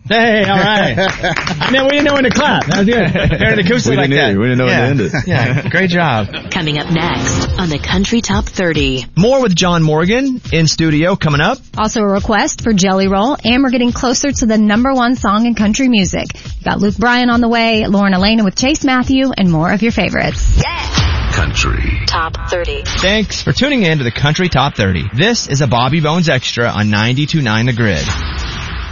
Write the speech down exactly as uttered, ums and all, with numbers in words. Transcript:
Hey, all right. No, we didn't know when to clap. That was good. They're an acoustic we like that. Hear. We didn't know yeah. when to end it. Yeah, great job. Coming up next on the Country Top thirty. More with John Morgan in studio coming up. Also a request for Jelly Roll, and we're getting closer to the number one song in country music. We've got Luke Bryan on the way, Lauren Elena with Chase Matthew, and more of your favorites. Yeah. Country Top thirty. Thanks for tuning in to the Country Top thirty. This is a Bobby Bones Extra on ninety-two point nine The Grid.